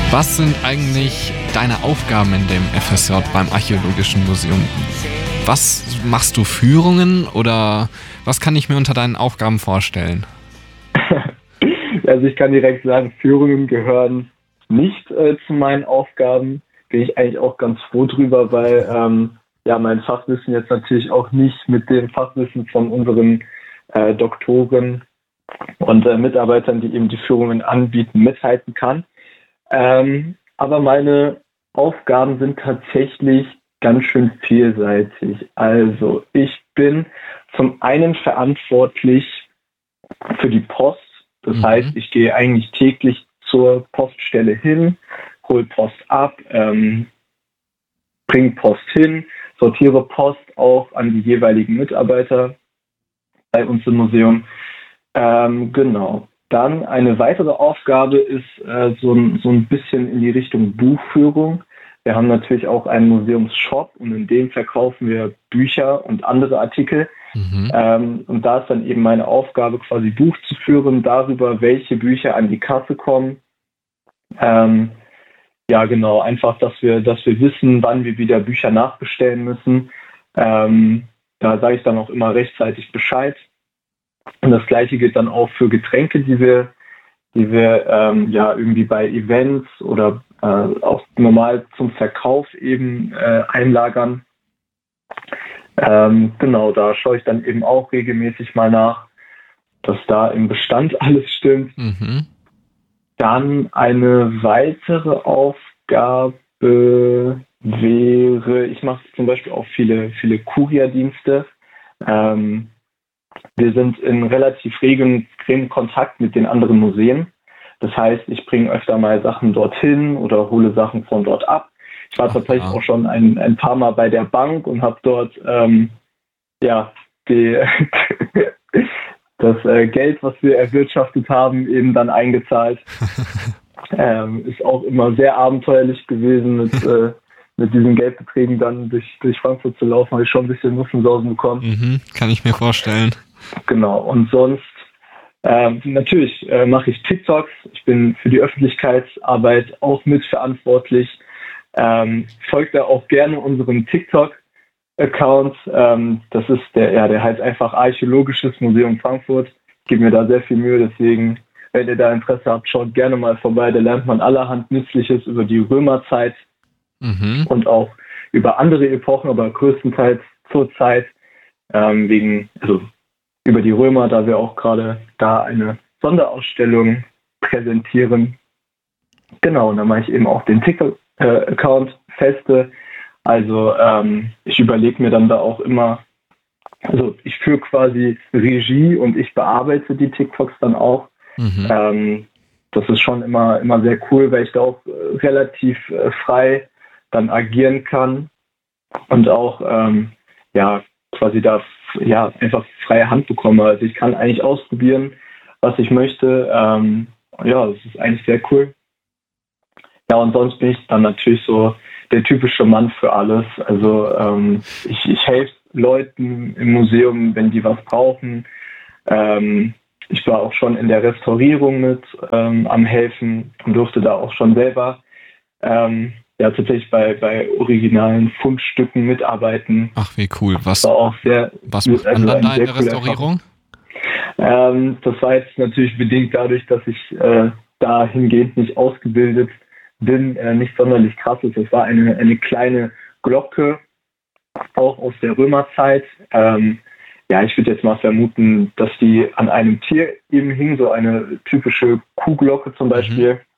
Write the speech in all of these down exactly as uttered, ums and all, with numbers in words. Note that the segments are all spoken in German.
Was sind eigentlich deine Aufgaben in dem F S J beim Archäologischen Museum? Was machst du, Führungen oder was kann ich mir unter deinen Aufgaben vorstellen? Also ich kann direkt sagen, Führungen gehören nicht äh, zu meinen Aufgaben. Bin ich eigentlich auch ganz froh drüber, weil ähm, ja mein Fachwissen jetzt natürlich auch nicht mit dem Fachwissen von unseren äh, Doktoren und äh, Mitarbeitern, die eben die Führungen anbieten, mithalten kann. Ähm, aber meine Aufgaben sind tatsächlich ganz schön vielseitig. Also ich bin zum einen verantwortlich für die Post. Das mhm. heißt, ich gehe eigentlich täglich zur Poststelle hin, hole Post ab, ähm, bringe Post hin, sortiere Post auch an die jeweiligen Mitarbeiter bei uns im Museum. Ähm, genau. Dann eine weitere Aufgabe ist äh, so, ein, so ein bisschen in die Richtung Buchführung. Wir haben natürlich auch einen Museumsshop und in dem verkaufen wir Bücher und andere Artikel. Mhm. Ähm, und da ist dann eben meine Aufgabe, quasi Buch zu führen darüber, welche Bücher an die Kasse kommen. Ähm, ja, genau, einfach, dass wir, dass wir wissen, wann wir wieder Bücher nachbestellen müssen. Ähm, da sage ich dann auch immer rechtzeitig Bescheid. Und das Gleiche gilt dann auch für Getränke, die wir, die wir ähm, ja irgendwie bei Events oder äh, auch normal zum Verkauf eben äh, einlagern. Ähm, genau, da schaue ich dann eben auch regelmäßig mal nach, dass da im Bestand alles stimmt. Mhm. Dann eine weitere Aufgabe wäre, ich mache zum Beispiel auch viele, viele Kurierdienste. Ähm, wir sind in relativ regem Kontakt mit den anderen Museen. Das heißt, ich bringe öfter mal Sachen dorthin oder hole Sachen von dort ab. Ich war Ach, tatsächlich ja. auch schon ein, ein paar Mal bei der Bank und habe dort ähm, ja, die, das äh, Geld, was wir erwirtschaftet haben, eben dann eingezahlt. ähm, ist auch immer sehr abenteuerlich gewesen, mit, äh, mit diesen Geldbeträgen dann durch, durch Frankfurt zu laufen. Habe ich schon ein bisschen Muffensausen bekommen. Mhm, kann ich mir vorstellen. Genau, und sonst ähm, natürlich äh, mache ich TikToks. Ich bin für die Öffentlichkeitsarbeit auch mitverantwortlich. Ähm, folgt da auch gerne unserem TikTok-Account. Ähm, das ist der, ja, der heißt einfach Archäologisches Museum Frankfurt. Ich gebe mir da sehr viel Mühe, deswegen, wenn ihr da Interesse habt, schaut gerne mal vorbei. Da lernt man allerhand Nützliches über die Römerzeit mhm. und auch über andere Epochen, aber größtenteils zur Zeit, ähm, wegen, also über die Römer, da wir auch gerade da eine Sonderausstellung präsentieren. Genau, und dann mache ich eben auch den TikTok-Account feste. Also ähm, ich überlege mir dann da auch immer, also ich führe quasi Regie und ich bearbeite die TikToks dann auch. Mhm. Ähm, das ist schon immer, immer sehr cool, weil ich da auch äh, relativ äh, frei dann agieren kann und auch ähm, ja quasi da ja einfach freie Hand bekomme. Also ich kann eigentlich ausprobieren, was ich möchte. Ähm, ja, das ist eigentlich sehr cool. Ja, und sonst bin ich dann natürlich so der typische Mann für alles. Also ähm, ich, ich helfe Leuten im Museum, wenn die was brauchen. Ähm, ich war auch schon in der Restaurierung mit ähm, am Helfen und durfte da auch schon selber ähm, ja tatsächlich bei, bei originalen Fundstücken mitarbeiten. Ach, wie cool. Was, war auch sehr, was macht man dann da in der Restaurierung? Ähm, das war jetzt natürlich bedingt dadurch, dass ich äh, dahingehend nicht ausgebildet bin, äh, nicht sonderlich krass ist. Es war eine, eine kleine Glocke, auch aus der Römerzeit. Ähm, ja, ich würde jetzt mal vermuten, dass die an einem Tier eben hing, so eine typische Kuhglocke zum Beispiel. Mhm.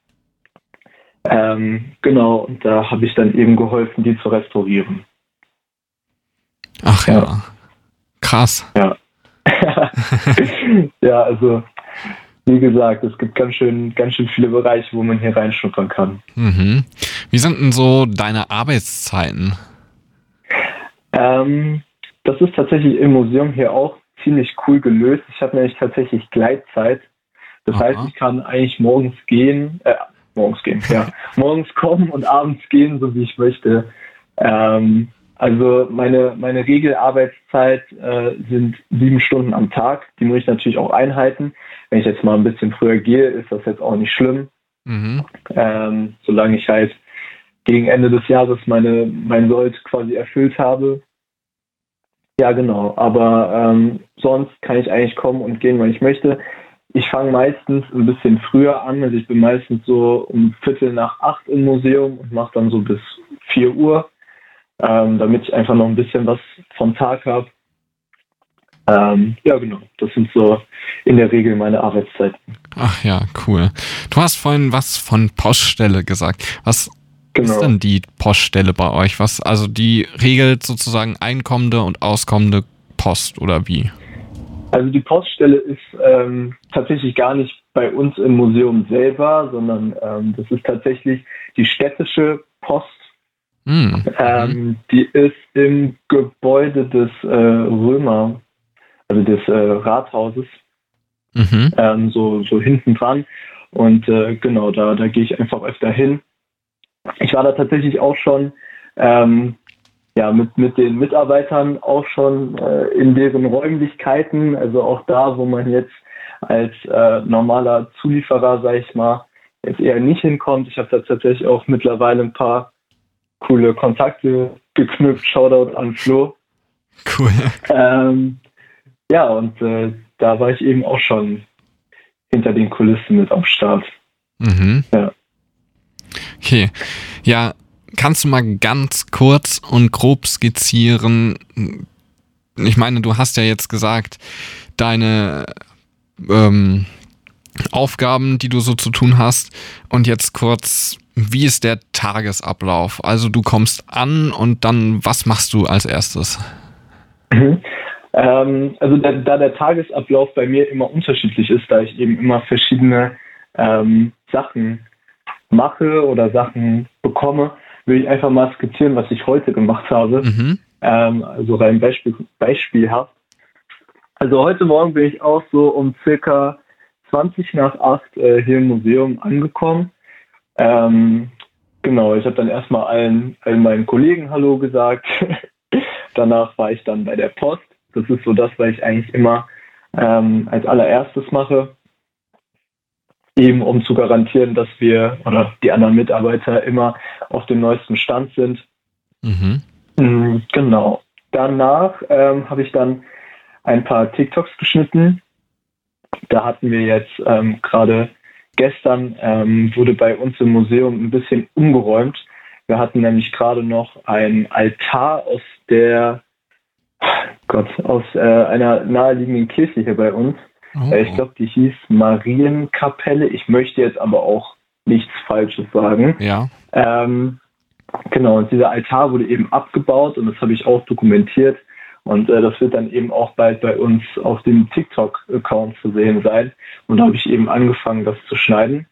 Ähm, genau, und da habe ich dann eben geholfen, die zu restaurieren. Ach ja, ja. Krass. Ja. Ja, also wie gesagt, es gibt ganz schön, ganz schön viele Bereiche, wo man hier reinschnuppern kann. Mhm. Wie sind denn so deine Arbeitszeiten? Ähm, das ist tatsächlich im Museum hier auch ziemlich cool gelöst. Ich habe nämlich tatsächlich Gleitzeit. Das Aha. heißt, ich kann eigentlich morgens gehen, äh, morgens gehen, ja, morgens kommen und abends gehen, so wie ich möchte. Ähm, Also meine, meine Regelarbeitszeit äh, sind sieben Stunden am Tag. Die muss ich natürlich auch einhalten. Wenn ich jetzt mal ein bisschen früher gehe, ist das jetzt auch nicht schlimm. Mhm. ähm, solange ich halt gegen Ende des Jahres meine, mein Sold quasi erfüllt habe. Ja, genau. Aber ähm, sonst kann ich eigentlich kommen und gehen, wann ich möchte. Ich fange meistens ein bisschen früher an. Also ich bin meistens so um Viertel nach acht im Museum und mache dann so bis vier Uhr, ähm, damit ich einfach noch ein bisschen was vom Tag habe. Ähm, ja, genau. Das sind so in der Regel meine Arbeitszeiten. Ach ja, cool. Du hast vorhin was von Poststelle gesagt. Was Genau. ist denn die Poststelle bei euch? Was, also die regelt sozusagen einkommende und auskommende Post oder wie? Also die Poststelle ist ähm, tatsächlich gar nicht bei uns im Museum selber, sondern ähm, das ist tatsächlich die städtische Post. Mhm. Ähm, die ist im Gebäude des äh, Römer, also des äh, Rathauses, Mhm. ähm, so, so hinten dran. Und äh, genau, da, da gehe ich einfach öfter hin. Ich war da tatsächlich auch schon ähm, ja, mit, mit den Mitarbeitern auch schon äh, in deren Räumlichkeiten, also auch da, wo man jetzt als äh, normaler Zulieferer, sag ich mal, jetzt eher nicht hinkommt. Ich habe da tatsächlich auch mittlerweile ein paar coole Kontakte geknüpft. Shoutout an Flo. Cool. Ähm, ja, und äh, da war ich eben auch schon hinter den Kulissen mit am Start. Mhm. Ja. Okay. Ja, kannst du mal ganz kurz und grob skizzieren? Ich meine, du hast ja jetzt gesagt, deine ähm, Aufgaben, die du so zu tun hast. Und jetzt kurz, wie ist der Tagesablauf? Also du kommst an und dann, was machst du als erstes? Mhm. Ähm, also da, da der Tagesablauf bei mir immer unterschiedlich ist, da ich eben immer verschiedene ähm, Sachen mache oder Sachen bekomme, will ich einfach mal skizzieren, was ich heute gemacht habe. Mhm. Ähm, also rein Beispiel, beispielhaft. Also heute Morgen bin ich auch so um circa zwanzig nach acht äh, hier im Museum angekommen. Ähm, genau, ich habe dann erstmal allen, allen meinen Kollegen Hallo gesagt. Danach war ich dann bei der Post. Das ist so das, was ich eigentlich immer ähm, als allererstes mache. Eben um zu garantieren, dass wir oder die anderen Mitarbeiter immer auf dem neuesten Stand sind. Mhm. Mhm, genau. Danach ähm, habe ich dann ein paar TikToks geschnitten. Da hatten wir jetzt ähm, gerade gestern ähm, wurde bei uns im Museum ein bisschen umgeräumt. Wir hatten nämlich gerade noch einen Altar aus der Gott, aus äh, einer naheliegenden Kirche hier bei uns. Oh. Äh, ich glaube, die hieß Marienkapelle. Ich möchte jetzt aber auch nichts Falsches sagen. Ja. Ähm, genau, und dieser Altar wurde eben abgebaut und das habe ich auch dokumentiert. Und äh, das wird dann eben auch bald bei uns auf dem TikTok-Account zu sehen sein. Und da habe ich eben angefangen, das zu schneiden.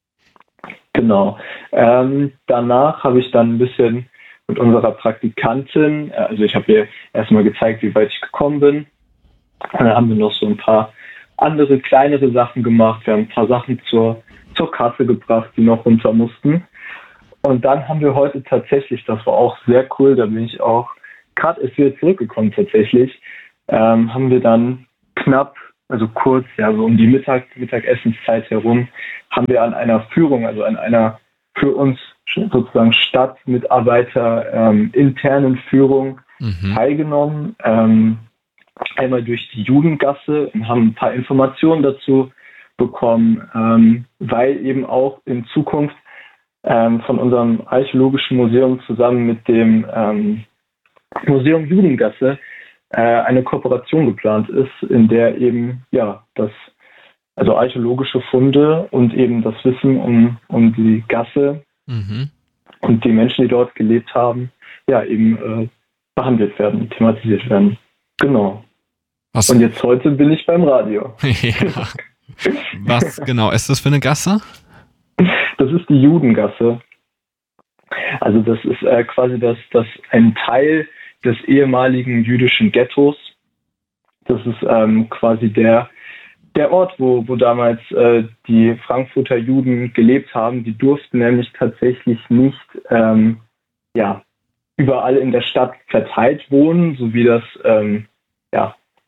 Genau. Ähm, danach habe ich dann ein bisschen mit unserer Praktikantin, äh, also ich habe ihr erstmal gezeigt, wie weit ich gekommen bin. Und dann haben wir noch so ein paar andere kleinere Sachen gemacht. Wir haben ein paar Sachen zur, zur Kasse gebracht, die noch runter mussten. Und dann haben wir heute tatsächlich, das war auch sehr cool, da bin ich auch gerade erst wieder zurückgekommen tatsächlich, ähm, haben wir dann knapp, also kurz, ja, so um die Mittag, Mittagessenszeit herum, haben wir an einer Führung, also an einer für uns sozusagen Stadtmitarbeiter ähm, internen Führung Mhm. teilgenommen. Ähm, einmal durch die Judengasse und haben ein paar Informationen dazu bekommen, ähm, weil eben auch in Zukunft ähm, von unserem Archäologischen Museum zusammen mit dem ähm, Museum Judengasse äh, eine Kooperation geplant ist, in der eben ja das also archäologische Funde und eben das Wissen um, um die Gasse Mhm. und die Menschen, die dort gelebt haben, ja eben äh, behandelt werden, thematisiert werden. Genau. Was, Und jetzt heute bin ich beim Radio. ja. Was genau ist das für eine Gasse? Das ist die Judengasse. Also das ist äh, quasi das, das ein Teil des ehemaligen jüdischen Ghettos. Das ist ähm, quasi der, der Ort, wo, wo damals äh, die Frankfurter Juden gelebt haben. Die durften nämlich tatsächlich nicht ähm, ja, überall in der Stadt verteilt wohnen, so wie das ähm, ja,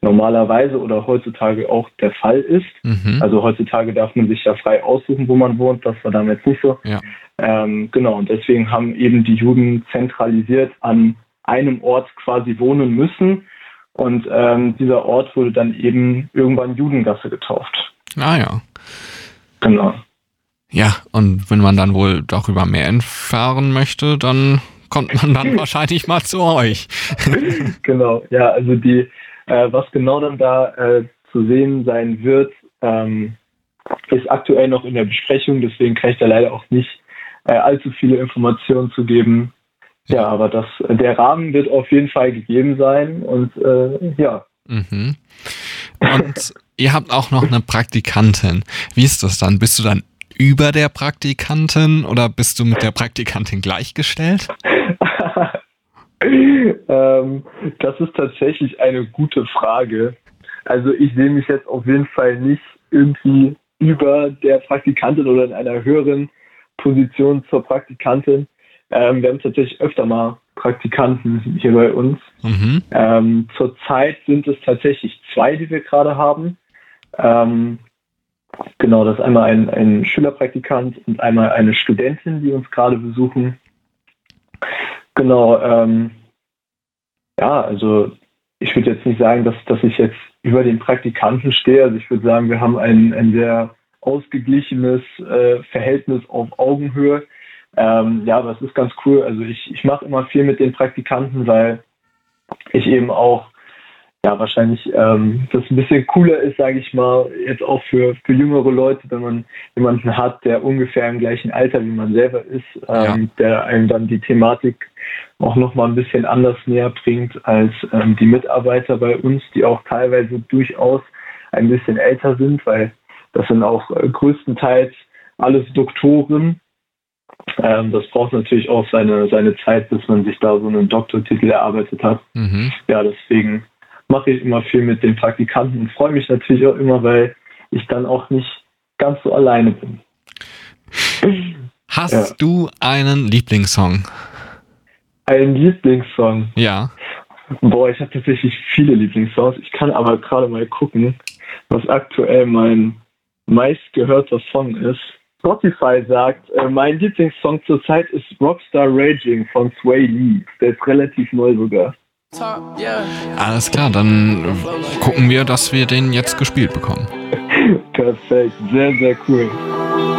normalerweise oder heutzutage auch der Fall ist. Mhm. Also heutzutage darf man sich ja frei aussuchen, wo man wohnt. Das war damals nicht so. Ja. Ähm, genau, und deswegen haben eben die Juden zentralisiert an einem Ort quasi wohnen müssen. Und ähm, dieser Ort wurde dann eben irgendwann Judengasse getauft. Ah ja. Genau. Ja, und wenn man dann wohl darüber mehr erfahren möchte, dann kommt man dann wahrscheinlich mal zu euch. Genau, ja, also die, äh, was genau dann da äh, zu sehen sein wird, ähm, ist aktuell noch in der Besprechung, deswegen kann ich da leider auch nicht äh, allzu viele Informationen zu geben. Ja, ja, aber das, der Rahmen wird auf jeden Fall gegeben sein und äh, ja. Mhm. Und ihr habt auch noch eine Praktikantin. Wie ist das dann? Bist du dann über der Praktikantin oder bist du mit der Praktikantin gleichgestellt? ähm, das ist tatsächlich eine gute Frage. Also ich sehe mich jetzt auf jeden Fall nicht irgendwie über der Praktikantin oder in einer höheren Position zur Praktikantin. Ähm, wir haben tatsächlich öfter mal Praktikanten hier bei uns. Mhm. Ähm, zurzeit sind es tatsächlich zwei, die wir gerade haben. Ähm, genau, das ist einmal ein, ein Schülerpraktikant und einmal eine Studentin, die uns gerade besuchen. Genau, ähm, ja, also ich würde jetzt nicht sagen, dass, dass ich jetzt über den Praktikanten stehe. Also ich würde sagen, wir haben ein, ein sehr ausgeglichenes äh, Verhältnis auf Augenhöhe. Ähm, ja, aber es ist ganz cool. Also ich, ich mache immer viel mit den Praktikanten, weil ich eben auch, ja, wahrscheinlich ähm, das ein bisschen cooler ist, sage ich mal, jetzt auch für, für jüngere Leute, wenn man jemanden hat, der ungefähr im gleichen Alter wie man selber ist, ähm, ja. der einem dann die Thematik auch nochmal ein bisschen anders näher bringt als ähm, die Mitarbeiter bei uns, die auch teilweise durchaus ein bisschen älter sind, weil das sind auch äh, größtenteils alles Doktoren. Ähm, das braucht natürlich auch seine, seine Zeit, bis man sich da so einen Doktortitel erarbeitet hat. Mhm. Ja, deswegen mache ich immer viel mit den Praktikanten und freue mich natürlich auch immer, weil ich dann auch nicht ganz so alleine bin. Hast ja. du einen Lieblingssong? Einen Lieblingssong? Ja. Boah, ich habe tatsächlich viele Lieblingssongs. Ich kann aber gerade mal gucken, was aktuell mein meistgehörter Song ist. Spotify sagt, äh, mein Lieblingssong zurzeit ist Rockstar Raging von Sway Lee. Der ist relativ neu sogar. Alles klar, dann gucken wir, dass wir den jetzt gespielt bekommen. Perfekt, sehr, sehr cool.